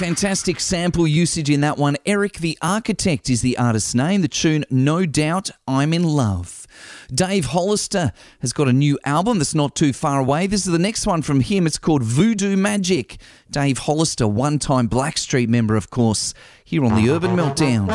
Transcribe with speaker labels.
Speaker 1: fantastic sample usage in that one. Eric the Architect is the artist's name. The tune, No Doubt I'm in Love. Dave Hollister has got a new album that's not too far away. This is the next one from him. It's called Voodoo Magic. Dave Hollister, one-time Blackstreet member, of course, here on the Urban Meltdown.